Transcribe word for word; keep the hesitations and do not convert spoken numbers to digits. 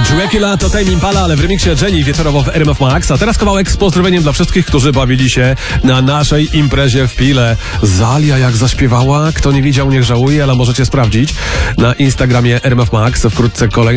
Dracula to Tame Impala, ale w remiksie Jenny wieczorowo w R M F Max. A teraz kawałek z pozdrowieniem dla wszystkich, którzy bawili się na naszej imprezie w Pile. Zalia jak zaśpiewała, kto nie widział niech żałuje, ale możecie sprawdzić na Instagramie R M F Max. Wkrótce kolejny